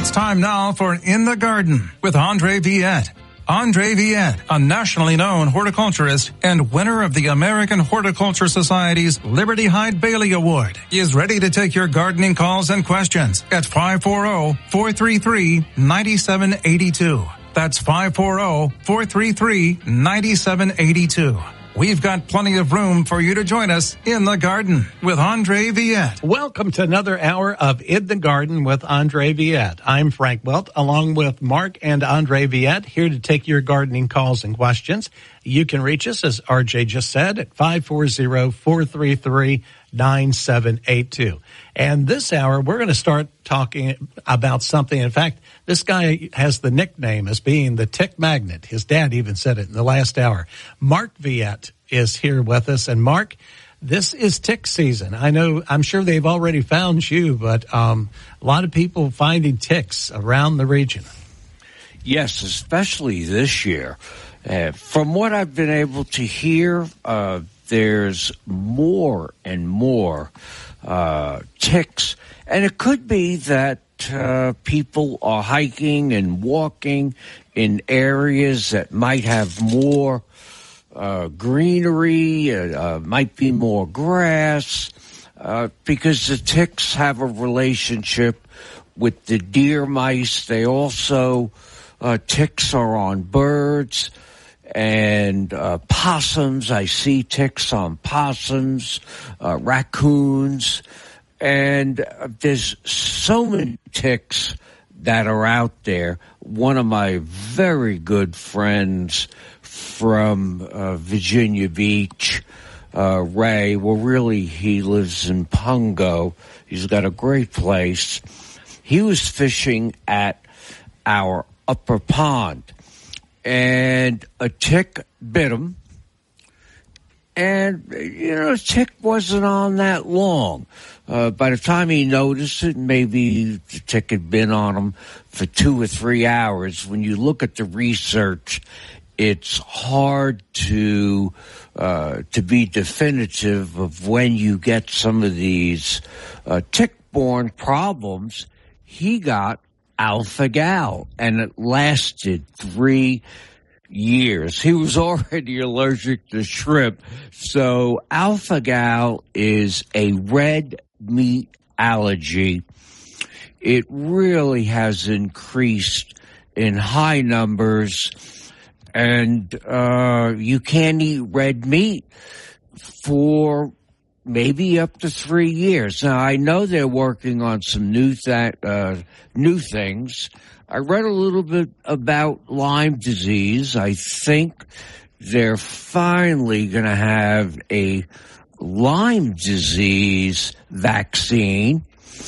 It's time now for In the Garden with Andre Viette. Andre Viette, a nationally known horticulturist and winner of the American Horticulture Society's Liberty Hyde Bailey Award, is ready to take your gardening calls and questions at 540-433-9782. That's 540-433-9782. We've got plenty of room for you to join us in the garden with Andre Viette. Welcome to another hour of In the Garden with Andre Viette. I'm Frank Welt, along with Mark and Andre Viette, here to take your gardening calls and questions. You can reach us, as RJ just said, at 540-433-9782. And this hour, we're going to start talking about something. In fact, this guy has the nickname as being the tick magnet. His dad even said it in the last hour. Mark Viette is here with us. And Mark, this is tick season. I'm sure they've already found you, but a lot of people finding ticks around the region. Yes, especially this year. From what I've been able to hear, there's more and more ticks. And it could be that people are hiking and walking in areas that might have more greenery, might be more grass, because the ticks have a relationship with the deer mice. They also, ticks are on birds and possums. I see ticks on possums, raccoons. And there's so many ticks that are out there. One of my very good friends from Virginia Beach, Ray, well, really, he lives in Pungo. He's got a great place. He was fishing at our upper pond, and a tick bit him. And, the tick wasn't on that long. By the time he noticed it, maybe the tick had been on him for 2 or 3 hours. When you look at the research, it's hard to be definitive of when you get some of these tick-borne problems. He got alpha-gal, and it lasted 3 years. He was already allergic to shrimp. So alpha-gal is a red meat allergy. It really has increased in high numbers, and you can't eat red meat for maybe up to 3 years. Now, I know they're working on some new things. I read a little bit about Lyme disease. I think they're finally going to have a Lyme disease vaccine.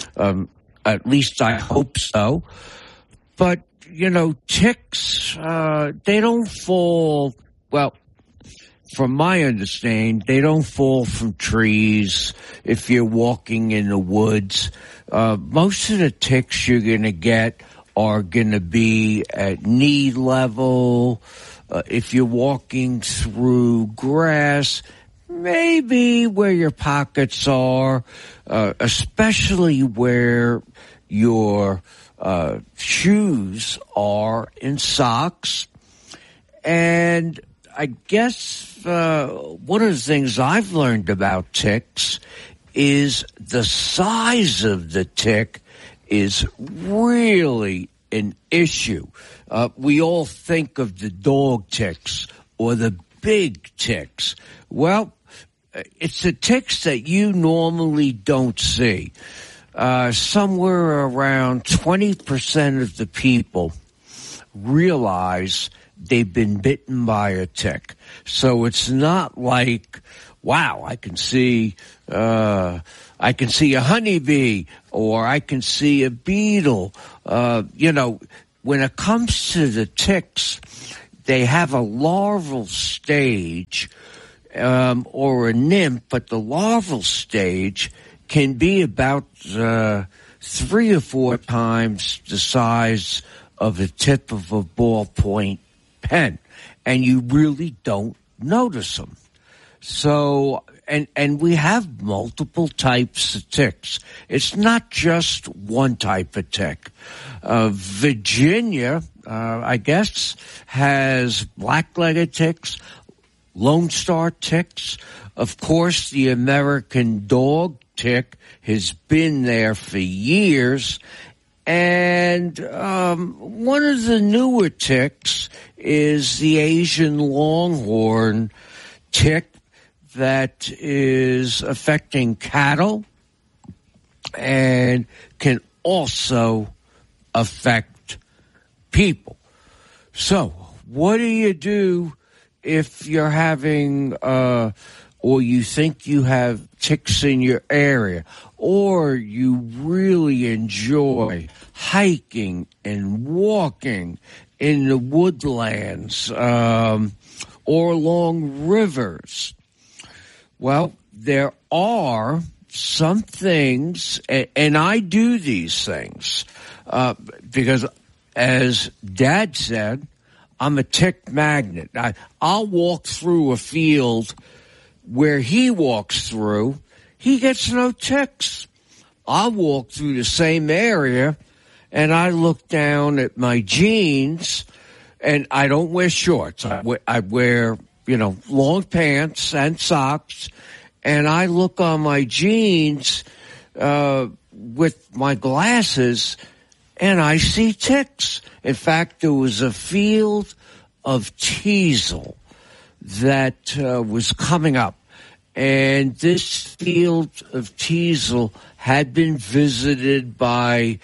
At least I hope so. But, ticks, they don't fall, well, from my understanding, they don't fall from trees if you're walking in the woods. Most of the ticks you're going to get are going to be at knee level. If you're walking through grass, maybe where your pockets are, especially where your shoes are in socks. And I guess one of the things I've learned about ticks is the size of the tick is really an issue. We all think of the dog ticks or the big ticks. Well, it's the ticks that you normally don't see. Somewhere around 20% of the people realize they've been bitten by a tick. So it's not like, wow, I can see a honeybee or I can see a beetle. When it comes to the ticks, they have a larval stage or a nymph, but the larval stage can be about 3 or 4 times the size of the tip of a ballpoint pen, and you really don't notice them. So and we have multiple types of ticks. It's not just one type of tick. Virginia, I guess, has black-legged ticks, Lone Star ticks. Of course, the American dog tick has been there for years. And one of the newer ticks is the Asian longhorn tick that is affecting cattle and can also affect people. So what do you do if you're having or you think you have ticks in your area, or you really enjoy hiking and walking in the woodlands or along rivers? Well, there are some things, and I do these things because, as Dad said, I'm a tick magnet. I'll walk through a field where he walks through. He gets no ticks. I'll walk through the same area, and I look down at my jeans, and I don't wear shorts. I wear, long pants and socks, and I look on my jeans with my glasses, and I see ticks. In fact, there was a field of teasel that was coming up. And this field of teasel had been visited by,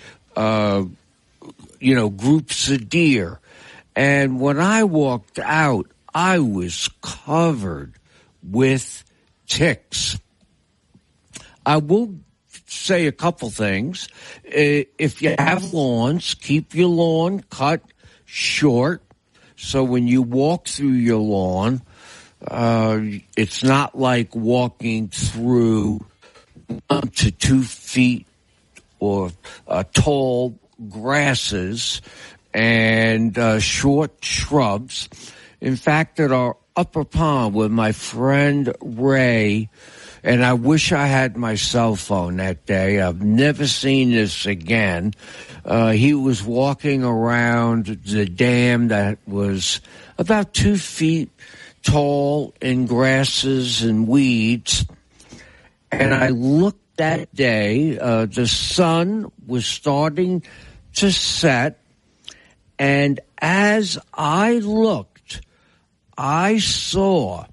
groups of deer. And when I walked out, I was covered with ticks. I will say a couple things. If you have lawns, keep your lawn cut short. So when you walk through your lawn, it's not like walking through 1 to 2 feet or tall grasses and short shrubs. In fact, at our upper pond with my friend Ray, and I wish I had my cell phone that day. I've never seen this again. He was walking around the dam that was about 2 feet tall in grasses and weeds. And I looked that day. The sun was starting to set. And as I looked, I saw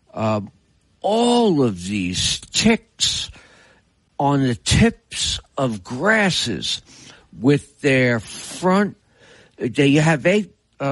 all of these ticks on the tips of grasses with their front. They have 8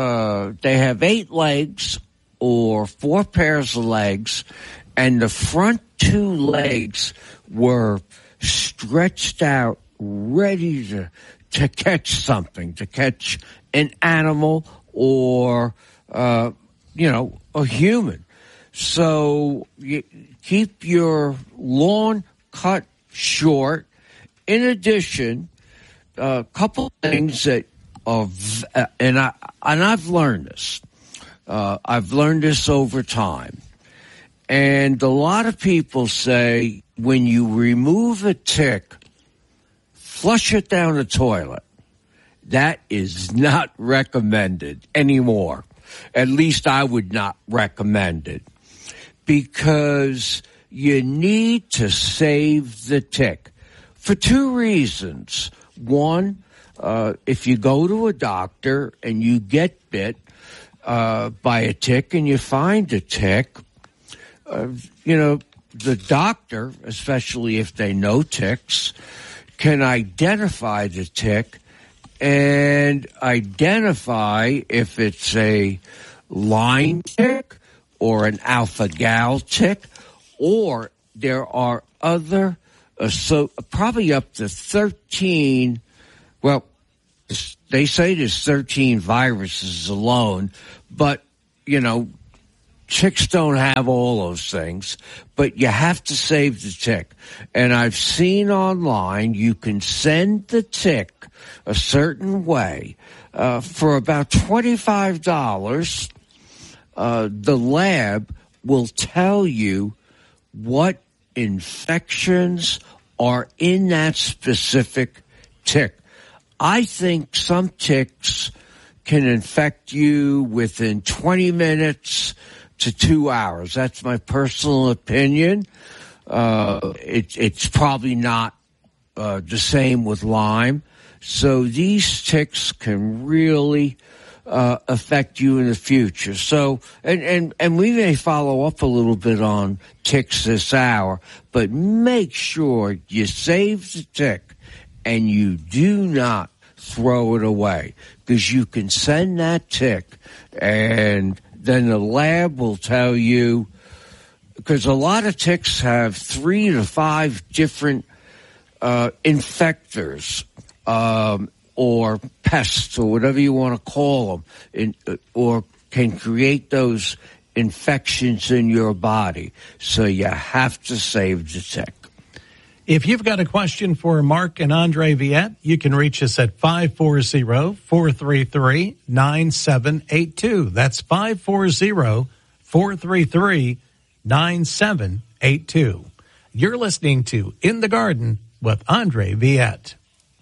legs or 4 pairs of legs, and the front 2 legs were stretched out, ready to catch something, to catch an animal or, a human. So you keep your lawn cut short. In addition, a couple of things that are, and I've learned this. I've learned this over time. And a lot of people say when you remove a tick, flush it down the toilet. That is not recommended anymore. At least I would not recommend it. Because you need to save the tick for 2 reasons. One, if you go to a doctor and you get bit by a tick and you find a tick, the doctor, especially if they know ticks, can identify the tick and identify if it's a Lyme tick or an alpha-gal tick, or there are other, probably up to 13, well, they say there's 13 viruses alone, but, ticks don't have all those things, but you have to save the tick. And I've seen online you can send the tick a certain way. For about $25, the lab will tell you what infections are in that specific tick. I think some ticks can infect you within 20 minutes to 2 hours. That's my personal opinion. It's probably not the same with Lyme. So these ticks can really affect you in the future. So, and we may follow up a little bit on ticks this hour, but make sure you save the tick and you do not throw it away, because you can send that tick and then the lab will tell you, because a lot of ticks have 3 to 5 different infectors, or pests, or whatever you want to call them, or can create those infections in your body. So you have to save the tick. If you've got a question for Mark and Andre Viette, you can reach us at 540-433-9782. That's 540-433-9782. You're listening to In the Garden with Andre Viette.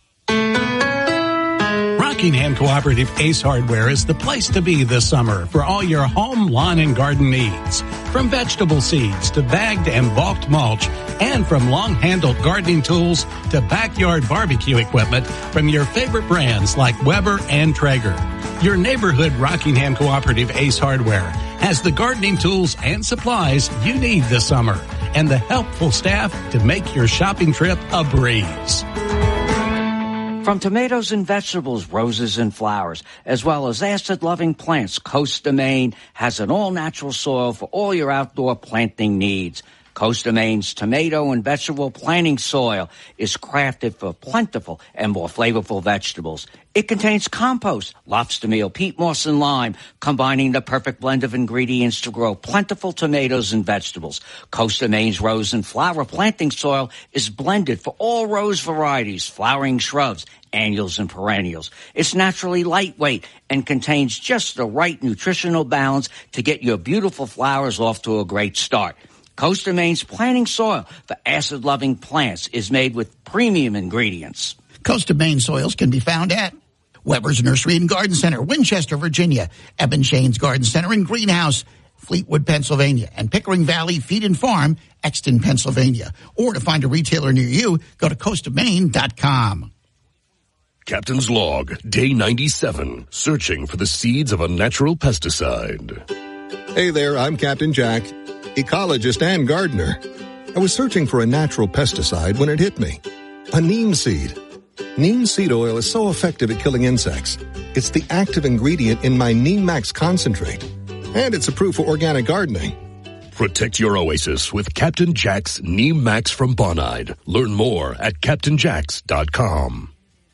Rockingham Cooperative Ace Hardware is the place to be this summer for all your home, lawn, and garden needs. From vegetable seeds to bagged and bulked mulch, and from long-handled gardening tools to backyard barbecue equipment from your favorite brands like Weber and Traeger. Your neighborhood Rockingham Cooperative Ace Hardware has the gardening tools and supplies you need this summer and the helpful staff to make your shopping trip a breeze. From tomatoes and vegetables, roses and flowers, as well as acid-loving plants, Costa Maine has an all-natural soil for all your outdoor planting needs. Costa Maine's tomato and vegetable planting soil is crafted for plentiful and more flavorful vegetables. It contains compost, lobster meal, peat moss, and lime, combining the perfect blend of ingredients to grow plentiful tomatoes and vegetables. Costa Maine's rose and flower planting soil is blended for all rose varieties, flowering shrubs, annuals, and perennials. It's naturally lightweight and contains just the right nutritional balance to get your beautiful flowers off to a great start. Costa Maine's planting soil for acid-loving plants is made with premium ingredients. Costa Maine soils can be found at Weber's Nursery and Garden Center, Winchester, Virginia, Eben Shane's Garden Center and Greenhouse, Fleetwood, Pennsylvania, and Pickering Valley Feed and Farm, Exton, Pennsylvania. Or to find a retailer near you, go to CostaMaine.com. Captain's Log, Day 97, searching for the seeds of a natural pesticide. Hey there, I'm Captain Jack, ecologist and gardener. I was searching for a natural pesticide when it hit me. A neem seed. Neem seed oil is so effective at killing insects. It's the active ingredient in my Neem Max concentrate. And it's approved for organic gardening. Protect your oasis with Captain Jack's Neem Max from Bonide. Learn more at CaptainJacks.com.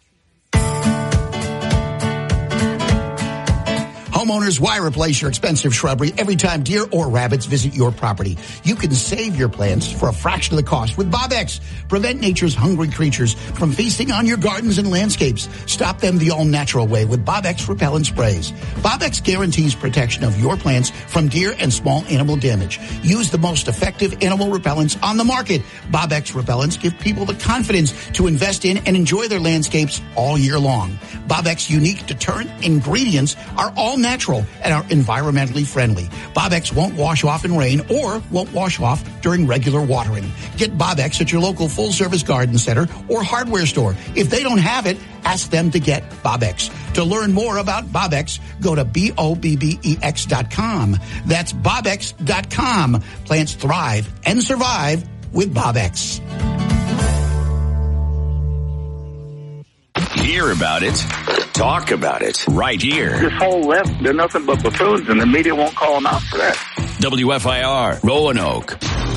Homeowners, why replace your expensive shrubbery every time deer or rabbits visit your property? You can save your plants for a fraction of the cost with Bob-X. Prevent nature's hungry creatures from feasting on your gardens and landscapes. Stop them the all-natural way with Bob-X repellent sprays. Bob-X guarantees protection of your plants from deer and small animal damage. Use the most effective animal repellents on the market. Bob-X repellents give people the confidence to invest in and enjoy their landscapes all year long. Bob-X unique deterrent ingredients are all natural and are environmentally friendly. Bob-X won't wash off in rain or won't wash off during regular watering. Get Bob-X at your local full-service garden center or hardware store. If they don't have it, ask them to get Bob-X. To learn more about Bob-X, go to BOBBEX.com. That's BobX.com. Plants thrive and survive with Bob-X. Hear about it. Talk about it right here. This whole left, they're nothing but buffoons, and the media won't call them out for that. WFIR, Roanoke.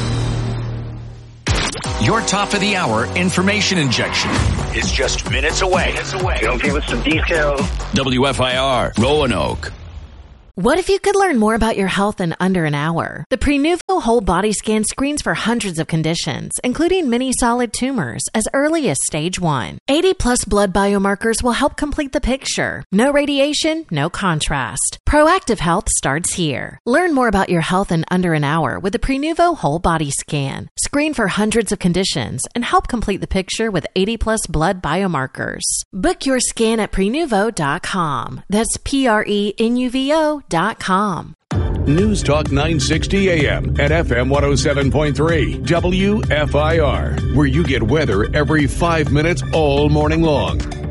Your top of the hour information injection is just minutes away. Don't give us some details. WFIR, Roanoke. What if you could learn more about your health in under an hour? The Prenuvo Whole Body Scan screens for hundreds of conditions, including many solid tumors, as early as stage 1. 80-plus blood biomarkers will help complete the picture. No radiation, no contrast. Proactive health starts here. Learn more about your health in under an hour with the Prenuvo Whole Body Scan. Screen for hundreds of conditions and help complete the picture with 80-plus blood biomarkers. Book your scan at Prenuvo.com. That's Prenuvo.com. News Talk 960 AM and FM 107.3 WFIR, where you get weather every 5 minutes all morning long.